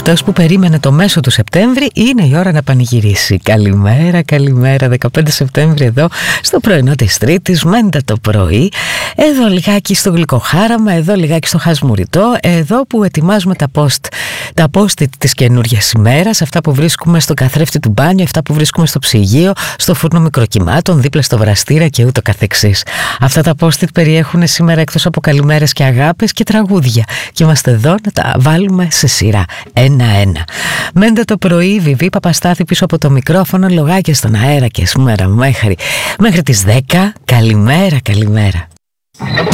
Αυτός που περίμενε το μέσο του Σεπτέμβρη, είναι η ώρα να πανηγυρίσει. Καλημέρα, καλημέρα, 15 Σεπτέμβρη εδώ στο πρωινό της Τρίτης, μέντα το πρωί. Εδώ λιγάκι στο γλυκοχάραμα, εδώ λιγάκι στο χασμουριτό, εδώ που ετοιμάζουμε τα post της καινούργιας ημέρας, αυτά που βρίσκουμε στο καθρέφτη του μπάνιου, αυτά που βρίσκουμε στο ψυγείο, στο φούρνο μικροκυμάτων, δίπλα στο βραστήρα και ούτω καθεξής. Αυτά τα post περιέχουν σήμερα, εκτός από καλημέρες και αγάπες, και τραγούδια. Και είμαστε εδώ να τα βάλουμε σε σειρά, ένα-ένα. Μέντε το πρωί, Βιβί Παπαστάθη πίσω από το μικρόφωνο, λογάκια στον αέρα και σήμερα μέχρι τις 10. Καλημέρα, καλημέρα.